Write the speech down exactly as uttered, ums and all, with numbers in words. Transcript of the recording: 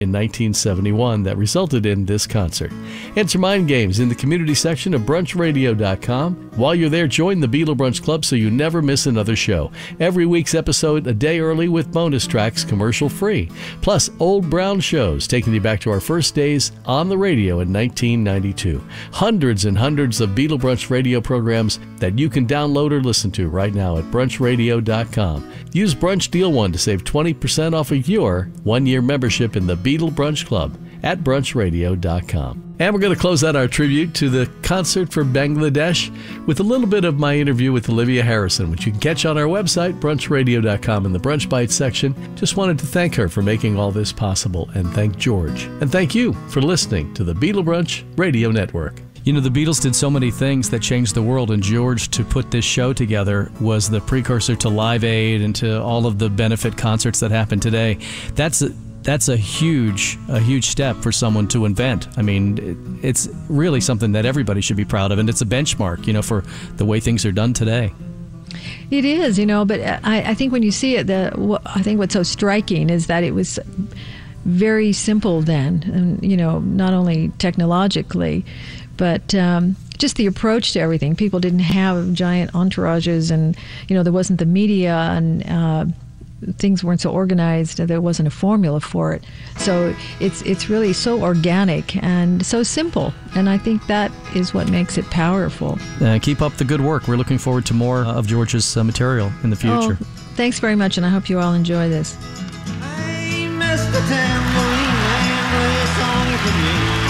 in nineteen seventy-one that resulted in this concert. Enter Mind Games in the community section of brunch radio dot com. While you're there, join the Beatle Brunch Club so you never miss another show. Every week's episode a day early with bonus tracks commercial free. Plus, old brown shows taking you back to our first days on the radio in nineteen ninety-two. Hundreds and hundreds of Beatle Brunch radio programs that you can download or listen to right now at brunch radio dot com. Use Brunch Deal One to save twenty percent off of your one-year membership in the Beatle Brunch Club at brunch radio dot com. And we're going to close out our tribute to the concert for Bangladesh with a little bit of my interview with Olivia Harrison, which you can catch on our website, brunch radio dot com, in the Brunch Bites section. Just wanted to thank her for making all this possible, and thank George. And thank you for listening to the Beatle Brunch Radio Network. You know, the Beatles did so many things that changed the world, and George, to put this show together, was the precursor to Live Aid and to all of the benefit concerts that happen today. That's a, that's a huge, a huge step for someone to invent. I mean, it's really something that everybody should be proud of, and it's a benchmark, you know, for the way things are done today. It is, you know, but I, I think when you see it, the I think what's so striking is that it was very simple then, and, you know, not only technologically, but um, just the approach to everything. People didn't have giant entourages, and, you know, there wasn't the media, and uh, things weren't so organized. There wasn't a formula for it. So it's it's really so organic and so simple, and I think that is what makes it powerful. Uh, keep up the good work. We're looking forward to more of George's uh, material in the future. Oh, thanks very much, and I hope you all enjoy this. Hey, Mister Tambourine Man, play a song for me.